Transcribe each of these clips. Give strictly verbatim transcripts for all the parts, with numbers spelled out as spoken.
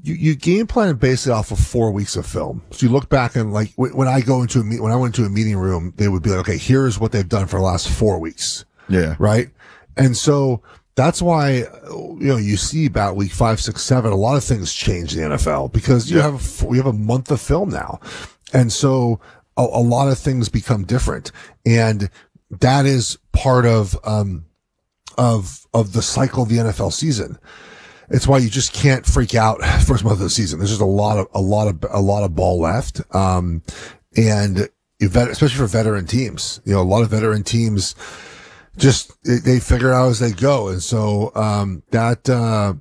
you, you game plan basically off of four weeks of film. So you look back and like when I go into a meet, when I went into a meeting room, they would be like, okay, here's what they've done for the last four weeks. Yeah. Right. And so that's why, you know, you see about week five, six, seven, a lot of things change in the N F L because you yeah. have, we have a month of film now. And so a, a lot of things become different. And that is part of, um, of, of the cycle of the N F L season. It's why you just can't freak out first month of the season. There's just a lot of, a lot of, a lot of ball left. Um, and especially for veteran teams, you know, a lot of veteran teams just, they figure out as they go. And so, um, that, uh,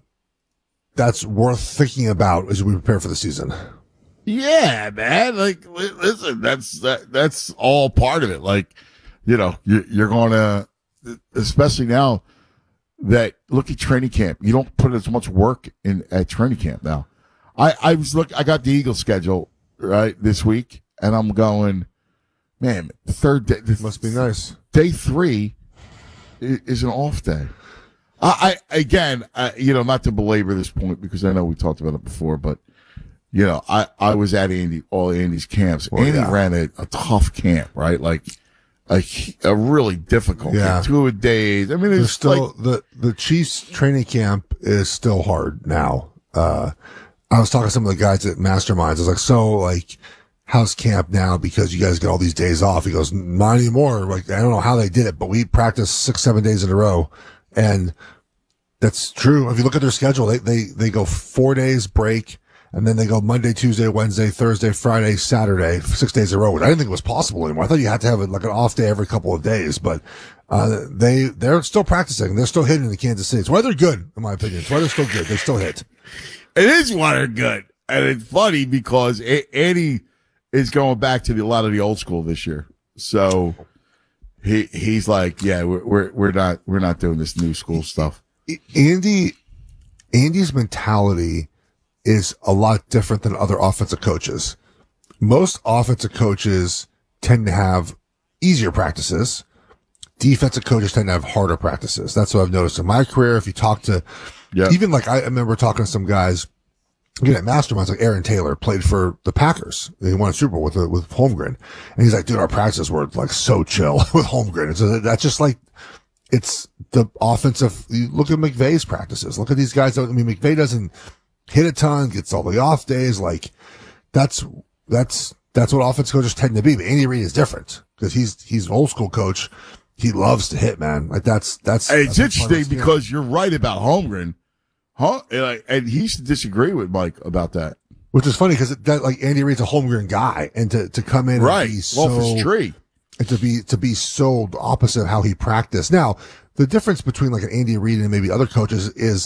that's worth thinking about as we prepare for the season. Yeah, man. Like, listen, that's, that, that's all part of it. Like, you know, you, you're going to, especially now that look at training camp, you don't put as much work in at training camp now. I, I was look, I got the Eagles schedule right this week and I'm going, man, the third day, this must be nice. Day three is an off day. I, I again, I, you know, not to belabor this point because I know we talked about it before, but you know, I, I was at Andy, all Andy's camps. Well, Andy yeah. ran a, a tough camp, right? Like a, a really difficult yeah. camp, two a days. I mean, it's still like, the, the Chiefs training camp is still hard now. Uh, I was talking to some of the guys at Masterminds. I was like, so like, how's camp now? Because you guys get all these days off. He goes, not anymore. Like, I don't know how they did it, but we practiced six, seven days in a row. And that's true. If you look at their schedule, they, they, they go four days break. And then they go Monday, Tuesday, Wednesday, Thursday, Friday, Saturday, six days in a row. I didn't think it was possible anymore. I thought you had to have like an off day every couple of days, but, uh, they, they're still practicing. They're still hitting in Kansas City. It's why they're good, in my opinion. It's why they're still good. They still hit. It is why they're good. And it's funny because Andy is going back to the, a lot of the old school this year. So he, he's like, yeah, we're, we're, we're not, we're not doing this new school stuff. Andy, Andy's mentality is a lot different than other offensive coaches. Most offensive coaches tend to have easier practices. Defensive coaches tend to have harder practices. That's what I've noticed in my career. If you talk to, yep. even like I remember talking to some guys, again, at Masterminds, like Aaron Taylor played for the Packers. He won a Super Bowl with, with Holmgren. And he's like, dude, our practices were like so chill with Holmgren. And so that's just like, it's the offensive, you look at McVay's practices. Look at these guys. I mean, McVay doesn't hit a ton, gets all the off days. Like that's, that's, that's what offense coaches tend to be. But Andy Reid is different because he's, he's an old school coach. He loves to hit, man. Like that's, that's, and it's that's interesting because you're right about Holmgren. Huh? And, like, and he should disagree with Mike about that. Which is funny because that, like, Andy Reid's a Holmgren guy and to, to come in right. and be so, off his tree. And to be, to be so opposite of how he practiced. Now, the difference between like an Andy Reid and maybe other coaches is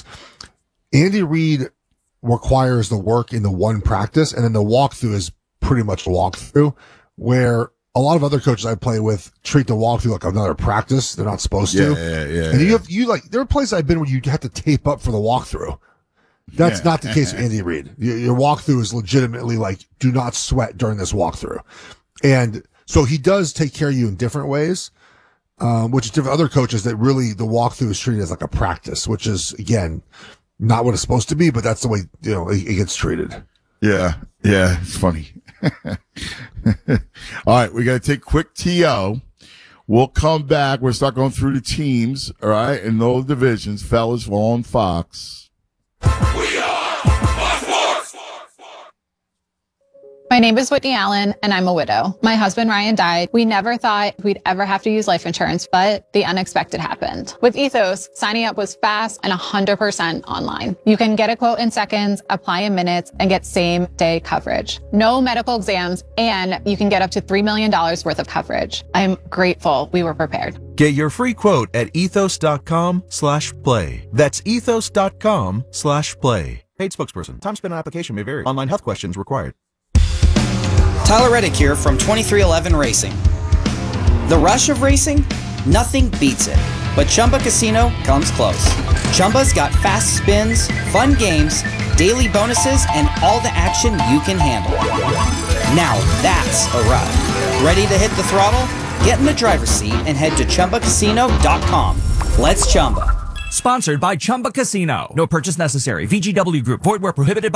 Andy Reid requires the work in the one practice, and then the walkthrough is pretty much the walkthrough, where a lot of other coaches I play with treat the walkthrough like another practice. They're not supposed yeah, to. Yeah, yeah, and yeah. you have, you like, there are places I've been where you have to tape up for the walkthrough. That's yeah. not the case with Andy Reid. Your, your walkthrough is legitimately like, do not sweat during this walkthrough. And so he does take care of you in different ways, um, which is different. Other coaches that really, the walkthrough is treated as like a practice, which is, again, not what it's supposed to be, but that's the way, you know, it, it gets treated. Yeah. Yeah. It's funny. All right. We got to take quick T O. We'll come back. We'll start going through the teams. All right. In those divisions, fellas, Vaughn, Fox. We are Fox Sports. My name is Whitney Allen, and I'm a widow. My husband, Ryan, died. We never thought we'd ever have to use life insurance, but the unexpected happened. With Ethos, signing up was fast and one hundred percent online. You can get a quote in seconds, apply in minutes, and get same-day coverage. No medical exams, and you can get up to three million dollars worth of coverage. I'm grateful we were prepared. Get your free quote at ethos.com slash play. That's ethos.com slash play. Paid spokesperson. Time spent on application may vary. Online health questions required. Tyler Reddick here from twenty-three eleven Racing. The rush of racing? Nothing beats it. But Chumba Casino comes close. Chumba's got fast spins, fun games, daily bonuses, and all the action you can handle. Now that's a ride. Ready to hit the throttle? Get in the driver's seat and head to chumba casino dot com. Let's Chumba. Sponsored by Chumba Casino. No purchase necessary. V G W Group. Void where prohibited by